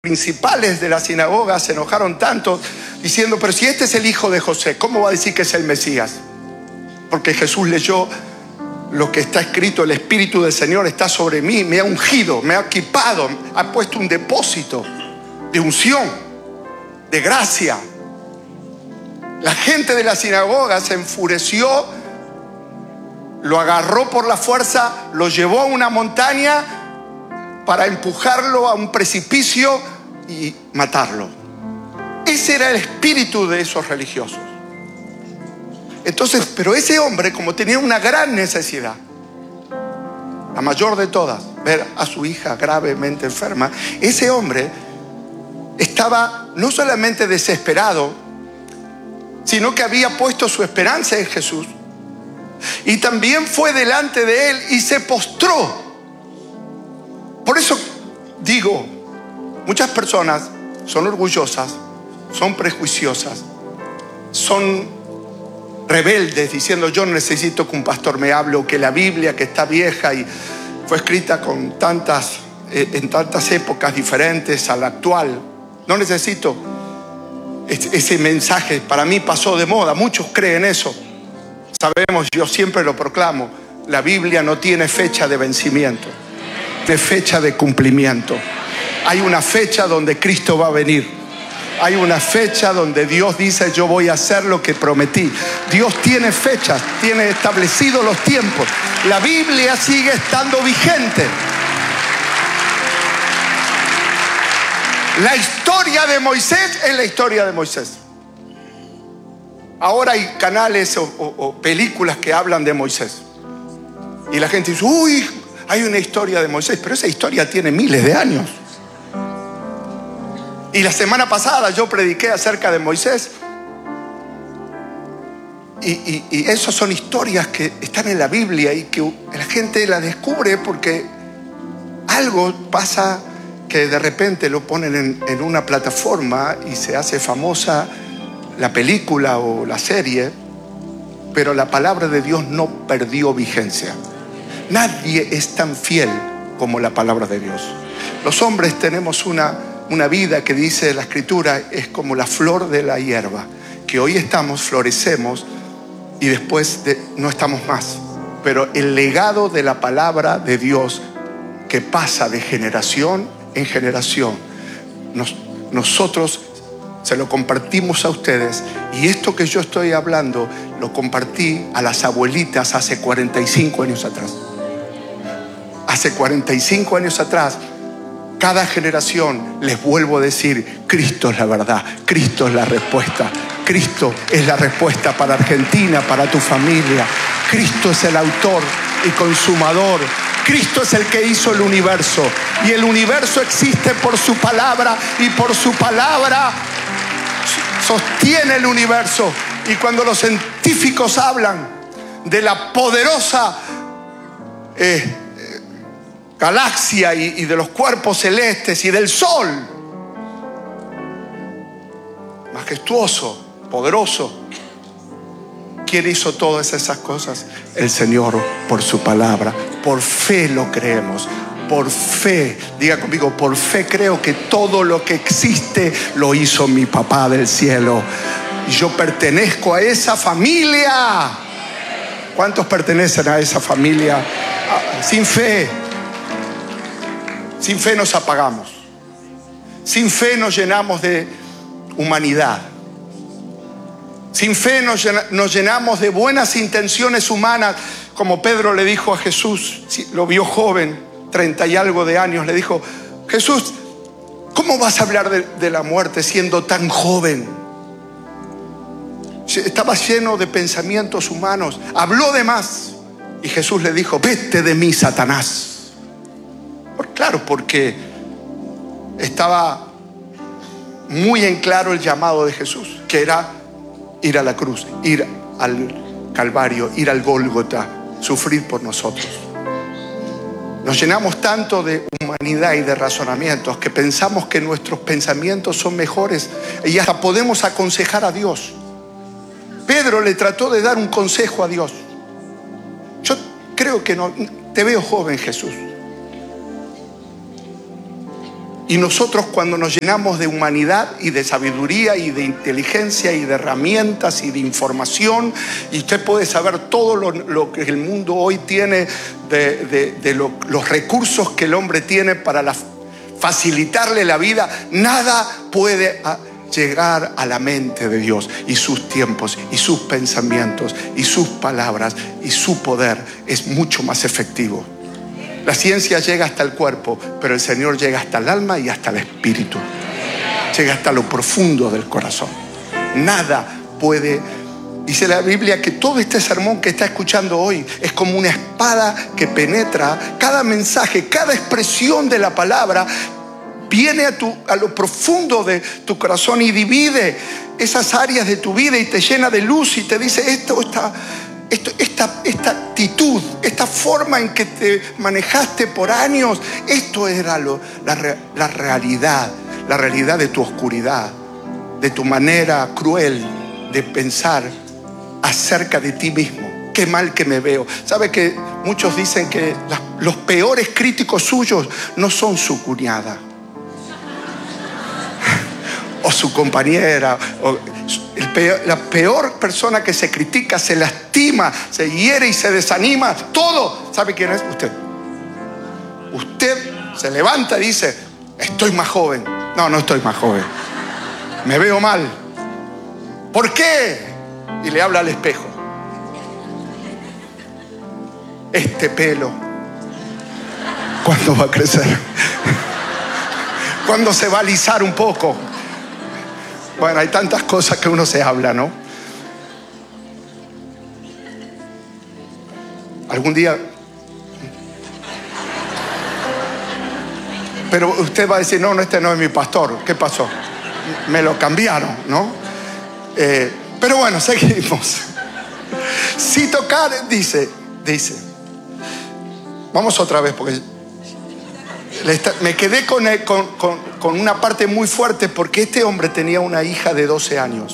principales de la sinagoga se enojaron tanto diciendo: pero si este es el hijo de José, ¿cómo va a decir que es el Mesías? Porque Jesús leyó lo que está escrito: el Espíritu del Señor está sobre mí, me ha ungido, me ha equipado, ha puesto un depósito de unción, de gracia. La gente de la sinagoga se enfureció, lo agarró por la fuerza, lo llevó a una montaña para empujarlo a un precipicio y matarlo. Ese era el espíritu de esos religiosos. Entonces, pero ese hombre, como tenía una gran necesidad, la mayor de todas, ver a su hija gravemente enferma, ese hombre estaba no solamente desesperado, sino que había puesto su esperanza en Jesús. Y también fue delante de él y se postró. Por eso digo, muchas personas son orgullosas, son prejuiciosas, son rebeldes, diciendo: yo no necesito que un pastor me hable, o que la Biblia, que está vieja y fue escrita con en tantas épocas diferentes a la actual, no necesito ese mensaje, para mí pasó de moda. Muchos creen eso. Sabemos, yo siempre lo proclamo, la Biblia no tiene fecha de vencimiento, de fecha de cumplimiento. Hay una fecha donde Cristo va a venir. Hay una fecha donde Dios dice: yo voy a hacer lo que prometí. Dios tiene fechas, tiene establecidos los tiempos. La Biblia sigue estando vigente. La historia de Moisés es la historia de Moisés. Ahora hay canales o películas que hablan de Moisés. Y la gente dice: uy, hay una historia de Moisés. Pero esa historia tiene miles de años. Y la semana pasada yo prediqué acerca de Moisés. Y esas son historias que están en la Biblia y que la gente las descubre porque algo pasa, que de repente lo ponen en una plataforma y se hace famosa la película o la serie, pero la palabra de Dios no perdió vigencia. Nadie es tan fiel como la palabra de Dios. Los hombres tenemos una vida que, dice la Escritura, es como la flor de la hierba, que hoy estamos, florecemos y después no estamos más. Pero el legado de la palabra de Dios, que pasa de generación en generación, nosotros se lo compartimos a ustedes. Y esto que yo estoy hablando lo compartí a las abuelitas hace 45 años atrás. Hace 45 años atrás, cada generación les vuelvo a decir: Cristo es la verdad, Cristo es la respuesta, Cristo es la respuesta para Argentina, para tu familia. Cristo es el autor y consumador. Cristo es el que hizo el universo, y el universo existe por su palabra, y por su palabra sostiene el universo. Y cuando los científicos hablan de la poderosa galaxia y de los cuerpos celestes y del sol, majestuoso, poderoso, ¿quién hizo todas esas cosas? El Señor, por su palabra. Por fe lo creemos. Por fe, diga conmigo: por fe creo que todo lo que existe lo hizo mi papá del cielo. Y yo pertenezco a esa familia. ¿Cuántos pertenecen a esa familia? Sin fe nos apagamos. Sin fe nos llenamos de humanidad. Sin fe nos llenamos de buenas intenciones humanas. Como Pedro le dijo a Jesús, lo vio joven, 30 y algo de años, le dijo: Jesús, ¿cómo vas a hablar de la muerte siendo tan joven? Estaba lleno de pensamientos humanos, habló de más. Y Jesús le dijo: vete de mí, Satanás. Claro, porque estaba muy en claro el llamado de Jesús, que era ir a la cruz, ir al Calvario, ir al Gólgota, sufrir por nosotros. Nos llenamos tanto de humanidad y de razonamientos que pensamos que nuestros pensamientos son mejores y hasta podemos aconsejar a Dios. Pedro le trató de dar un consejo a Dios. Yo creo que no, te veo joven, Jesús. Y nosotros, cuando nos llenamos de humanidad y de sabiduría y de inteligencia y de herramientas y de información, y usted puede saber todo lo que el mundo hoy tiene los recursos que el hombre tiene para facilitarle la vida, nada puede llegar a la mente de Dios y sus tiempos y sus pensamientos y sus palabras y su poder es mucho más efectivo. La ciencia llega hasta el cuerpo, pero el Señor llega hasta el alma y hasta el espíritu. Llega hasta lo profundo del corazón. Nada puede. Dice la Biblia que todo este sermón que está escuchando hoy es como una espada que penetra cada mensaje, cada expresión de la palabra. Viene a lo profundo de tu corazón y divide esas áreas de tu vida y te llena de luz y te dice esta actitud, esta forma en que te manejaste por años, esto era la realidad de tu oscuridad, de tu manera cruel de pensar acerca de ti mismo. Qué mal que me veo. ¿Sabe que muchos dicen que los peores críticos suyos no son su cuñada o su compañera o la peor persona que se critica, se lastima, se hiere y se desanima, todo? ¿Sabe quién es? Usted se levanta y dice: estoy más joven. No estoy más joven, me veo mal. ¿Por qué? Y le habla al espejo. Este pelo, ¿cuándo va a crecer? ¿Cuándo se va a alisar un poco? Bueno, hay tantas cosas que uno se habla, ¿no? Algún día. Pero usted va a decir: no, este no es mi pastor. ¿Qué pasó? Me lo cambiaron, ¿no? Pero bueno, seguimos. Si tocar, dice. Vamos otra vez porque me quedé con una parte muy fuerte, porque este hombre tenía una hija de 12 años.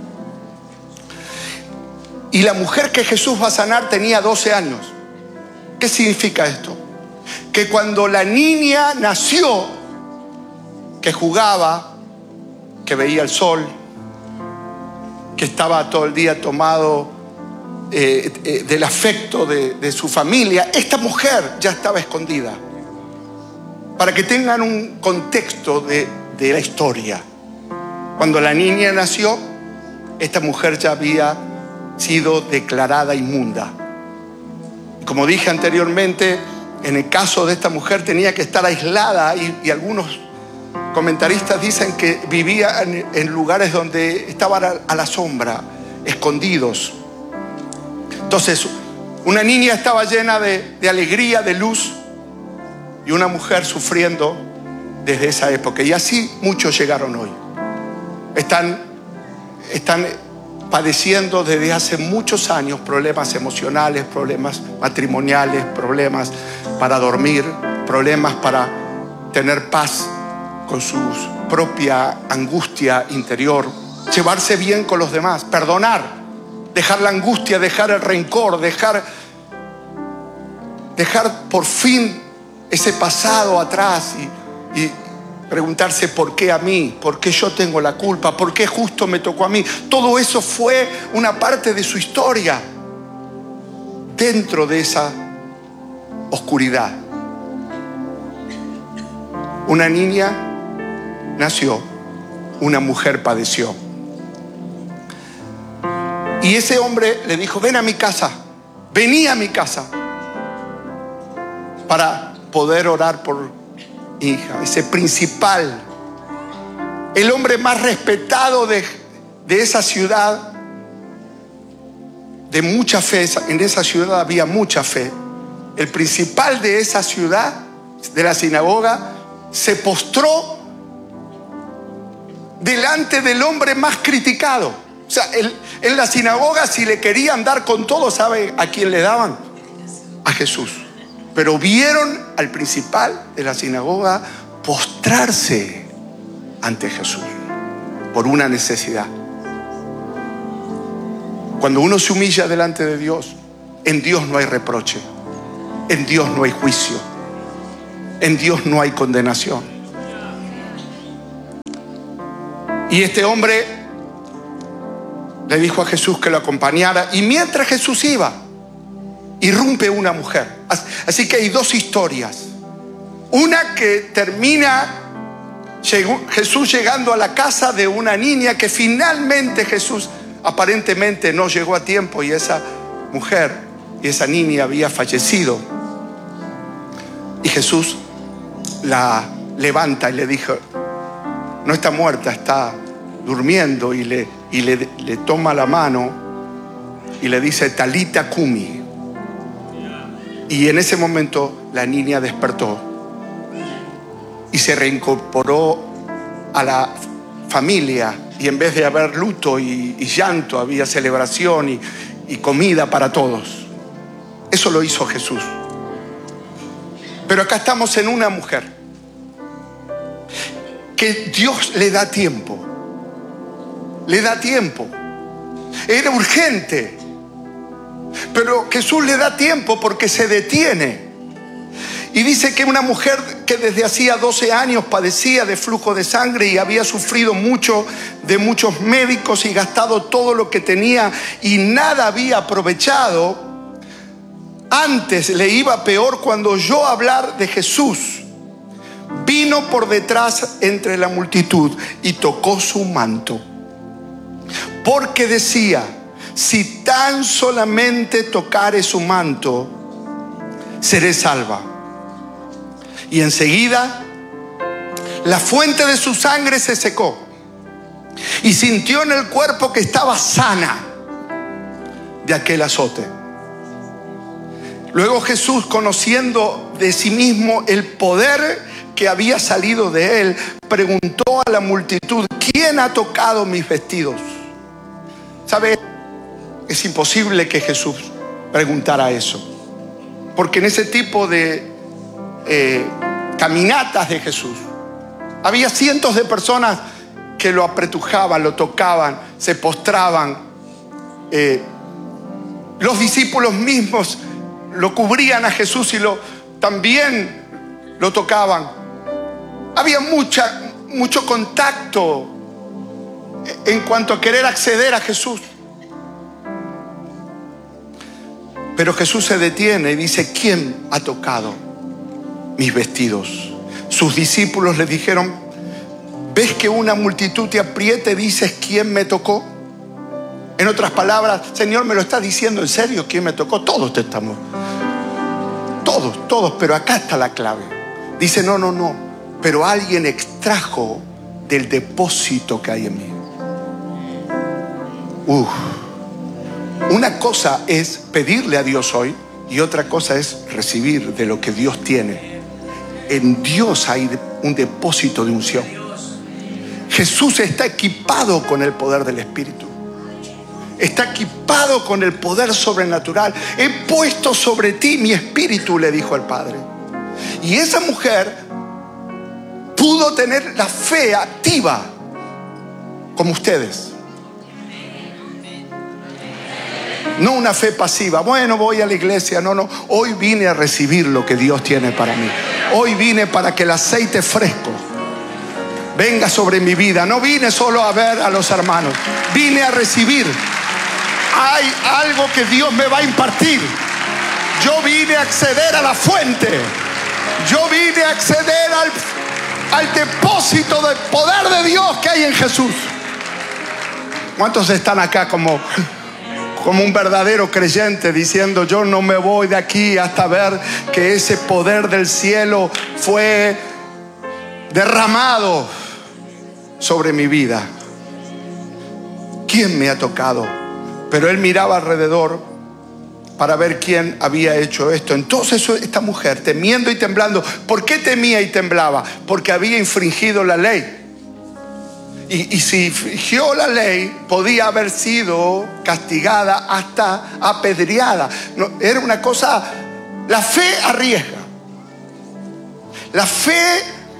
Y la mujer que Jesús va a sanar tenía 12 años. ¿Qué significa esto? Que cuando la niña nació, que jugaba, que veía el sol, que estaba todo el día tomado del afecto de su familia, esta mujer ya estaba escondida. Para que tengan un contexto de la historia, cuando la niña nació, esta mujer ya había sido declarada inmunda. Como dije anteriormente, en el caso de esta mujer tenía que estar aislada y algunos comentaristas dicen que vivía en lugares donde estaban a la sombra, escondidos. Entonces, una niña estaba llena de alegría, de luz, y una mujer sufriendo desde esa época. Y así muchos llegaron hoy. Están padeciendo desde hace muchos años problemas emocionales, problemas matrimoniales, problemas para dormir, problemas para tener paz con su propia angustia interior, llevarse bien con los demás, perdonar, dejar la angustia, dejar el rencor, dejar por fin ese pasado atrás y preguntarse: ¿por qué a mí? ¿Por qué yo tengo la culpa? ¿Por qué justo me tocó a mí? Todo eso fue una parte de su historia dentro de esa oscuridad. Una niña nació, una mujer padeció. Y ese hombre le dijo: ven a mi casa, vení a mi casa para poder orar por mi hija. Ese principal, el hombre más respetado de esa ciudad, de mucha fe. En esa ciudad había mucha fe. El principal de esa ciudad, de la sinagoga, se postró delante del hombre más criticado. O sea, en la sinagoga, si le querían dar con todo, ¿sabe a quién le daban? A Jesús. Pero vieron al principal de la sinagoga postrarse ante Jesús por una necesidad. Cuando uno se humilla delante de Dios, en Dios no hay reproche, en Dios no hay juicio, en Dios no hay condenación. Y este hombre le dijo a Jesús que lo acompañara. Y mientras Jesús iba, irrumpe una mujer. Así que hay dos historias. Una que termina Jesús llegando a la casa de una niña que finalmente Jesús aparentemente no llegó a tiempo, y esa mujer y esa niña había fallecido. Y Jesús la levanta y le dijo: no está muerta, está durmiendo. Y le toma la mano y le dice: Talita Kumi. Y en ese momento la niña despertó y se reincorporó a la familia. Y en vez de haber luto y llanto, había celebración y comida para todos. Eso lo hizo Jesús. Pero acá estamos en una mujer que Dios le da tiempo. Le da tiempo. Era urgente, pero Jesús le da tiempo porque se detiene. Y dice que una mujer que desde hacía 12 años padecía de flujo de sangre y había sufrido mucho de muchos médicos y gastado todo lo que tenía y nada había aprovechado. Antes le iba peor cuando oyó hablar de Jesús. Vino por detrás entre la multitud y tocó su manto. Porque decía: si tan solamente tocare su manto, seré salva. Y enseguida la fuente de su sangre se secó y sintió en el cuerpo que estaba sana de aquel azote. Luego Jesús, conociendo de sí mismo el poder que había salido de él, preguntó a la multitud: ¿quién ha tocado mis vestidos? ¿Sabe? Es imposible que Jesús preguntara eso, porque en ese tipo de caminatas de Jesús había cientos de personas que lo apretujaban, lo tocaban, se postraban. Los discípulos mismos lo cubrían a Jesús y también lo tocaban. Había mucho contacto en cuanto a querer acceder a Jesús. Pero Jesús se detiene y dice: ¿quién ha tocado mis vestidos? Sus discípulos le dijeron: ¿ves que una multitud te aprieta y dices: ¿quién me tocó? En otras palabras: Señor, ¿me lo estás diciendo en serio? ¿Quién me tocó? Todos te estamos. Todos, pero acá está la clave. Dice: no, pero alguien extrajo del depósito que hay en mí. Una cosa es pedirle a Dios hoy y otra cosa es recibir de lo que Dios tiene. En Dios hay un depósito de unción. Jesús está equipado con el poder del Espíritu. Está equipado con el poder sobrenatural. He puesto sobre ti mi espíritu, le dijo el Padre. Y esa mujer pudo tener la fe activa como ustedes. No una fe pasiva. Bueno, voy a la iglesia. No. Hoy vine a recibir lo que Dios tiene para mí. Hoy vine para que el aceite fresco venga sobre mi vida. No vine solo a ver a los hermanos. Vine a recibir. Hay algo que Dios me va a impartir. Yo vine a acceder a la fuente. Yo vine a acceder al depósito del poder de Dios que hay en Jesús. ¿Cuántos están acá como un verdadero creyente diciendo: yo no me voy de aquí hasta ver que ese poder del cielo fue derramado sobre mi vida? ¿Quién me ha tocado? Pero él miraba alrededor para ver quién había hecho esto. Entonces esta mujer, temiendo y temblando. ¿Por qué temía y temblaba? Porque había infringido la ley. Y si infringió la ley, podía haber sido castigada hasta apedreada. No, era una cosa. La fe arriesga. La fe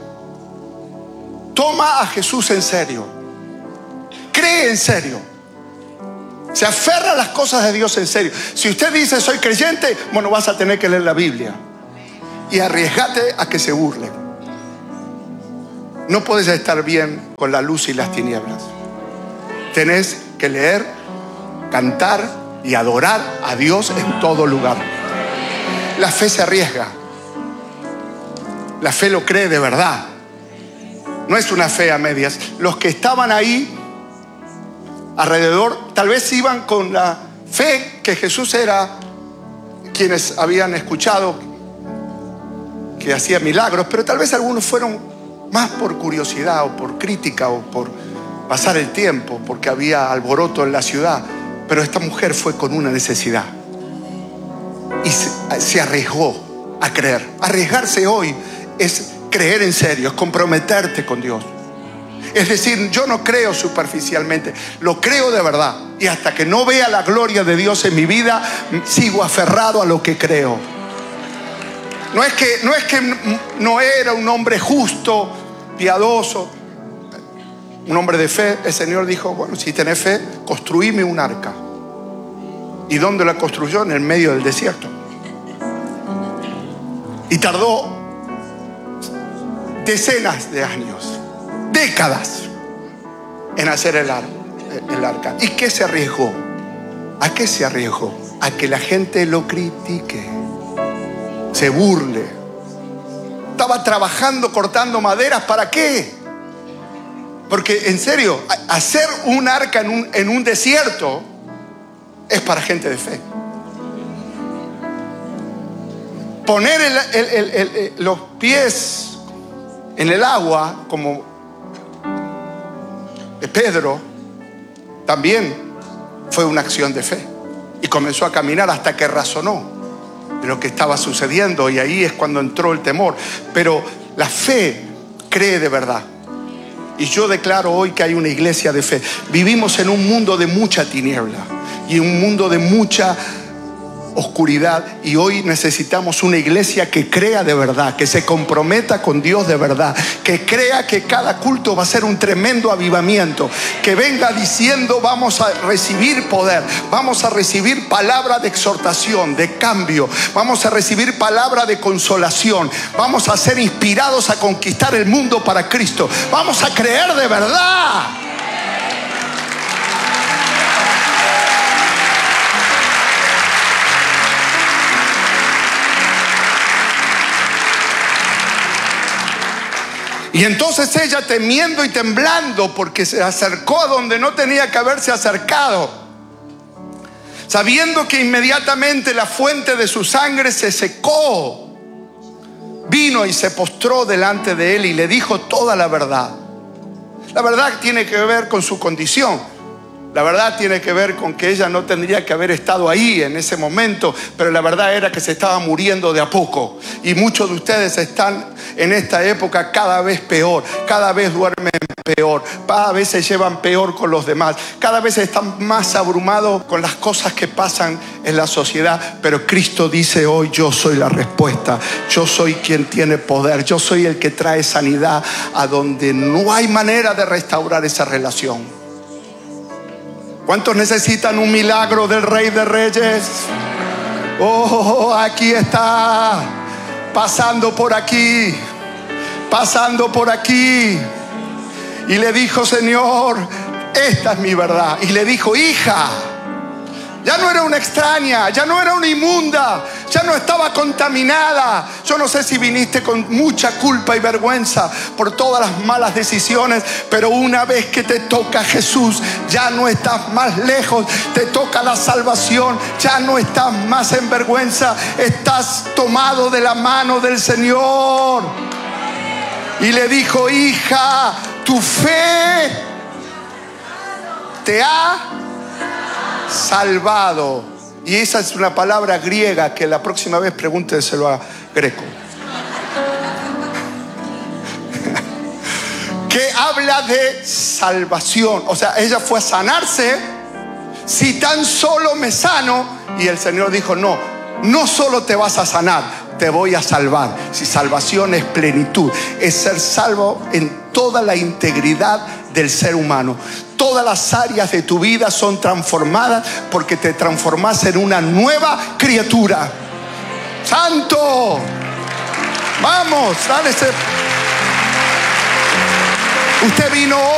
toma a Jesús en serio. Cree en serio. Se aferra a las cosas de Dios en serio. Si usted dice: soy creyente, bueno, vas a tener que leer la Biblia. Y arriesgate a que se burlen. No puedes estar bien con la luz y las tinieblas. Tenés que leer, cantar y adorar a Dios en todo lugar. La fe se arriesga. La fe lo cree de verdad. No es una fe a medias. Los que estaban ahí alrededor tal vez iban con la fe que Jesús era, quienes habían escuchado que hacía milagros, pero tal vez algunos fueron más por curiosidad o por crítica o por pasar el tiempo, porque había alboroto en la ciudad. Pero esta mujer fue con una necesidad y se arriesgó a creer. Arriesgarse hoy es creer en serio, es comprometerte con Dios. Es decir, yo no creo superficialmente, lo creo de verdad. Y hasta que no vea la gloria de Dios en mi vida, sigo aferrado a lo que creo. No es que Noé era un hombre justo, piadoso, un hombre de fe. El Señor dijo, bueno, si tenés fe, construíme un arca. ¿Y dónde la construyó? En el medio del desierto. Y tardó decenas de años, décadas, en hacer el arca. ¿Y qué se arriesgó? ¿A qué se arriesgó? A que la gente lo critique, se burle. Estaba trabajando, cortando maderas. ¿Para qué? Porque en serio, hacer un arca en un desierto es para gente de fe. Poner los pies en el agua, como de Pedro, también fue una acción de fe. Y comenzó a caminar hasta que razonó de lo que estaba sucediendo. Y ahí es cuando entró el temor. Pero la fe cree de verdad. Y yo declaro hoy que hay una iglesia de fe. Vivimos en un mundo de mucha tiniebla y un mundo de mucha oscuridad, y hoy necesitamos una iglesia que crea de verdad, que se comprometa con Dios de verdad, que crea que cada culto va a ser un tremendo avivamiento, que venga diciendo vamos a recibir poder, vamos a recibir palabra de exhortación, de cambio, vamos a recibir palabra de consolación, vamos a ser inspirados a conquistar el mundo para Cristo, vamos a creer de verdad. Y entonces ella, temiendo y temblando, porque se acercó a donde no tenía que haberse acercado, sabiendo que inmediatamente la fuente de su sangre se secó, vino y se postró delante de él y le dijo toda la verdad. La verdad tiene que ver con su condición. La verdad tiene que ver con que ella no tendría que haber estado ahí en ese momento, pero la verdad era que se estaba muriendo de a poco. Y muchos de ustedes están en esta época cada vez peor, cada vez duermen peor, cada vez se llevan peor con los demás, cada vez están más abrumados con las cosas que pasan en la sociedad. Pero Cristo dice hoy: yo soy la respuesta, yo soy quien tiene poder, yo soy el que trae sanidad a donde no hay manera de restaurar esa relación. ¿Cuántos necesitan un milagro del Rey de Reyes? Oh, aquí está, pasando por aquí, pasando por aquí. Y le dijo: Señor, esta es mi verdad. Y le dijo: hija, ya no era una extraña, ya no era una inmunda, ya no estaba contaminada. Yo no sé si viniste con mucha culpa y vergüenza por todas las malas decisiones, pero una vez que te toca Jesús, ya no estás más lejos, te toca la salvación, ya no estás más en vergüenza, estás tomado de la mano del Señor. Y le dijo: hija, tu fe te ha salvado. Y esa es una palabra griega que la próxima vez pregúntenselo a Greco, que habla de salvación. O sea, ella fue a sanarse. Si tan solo me sano. Y el Señor dijo: no, no solo te vas a sanar, te voy a salvar. Si salvación es plenitud, es ser salvo en toda la integridad del ser humano. Todas las áreas de tu vida son transformadas porque te transformas en una nueva criatura. ¡Santo! Vamos, dale ese. Usted vino